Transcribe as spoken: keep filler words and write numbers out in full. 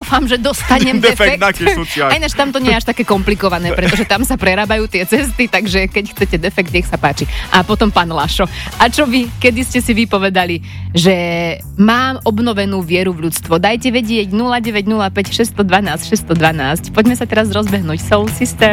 dúfam, že dostanem defekt. Defekt na Kysuciach. A ináč tam to nie je až také komplikované, pretože tam sa prerábajú tie cesty, takže keď chcete defekt, nech sa páči. A potom pán Lašo. A čo vy, kedy ste si vypovedali, že mám obnovenú vieru v ľudstvo? Dajte vedieť nula deväť nula päť šesť jedna dva šesť jedna dva. Poďme sa teraz rozbehnúť. Soul Sister.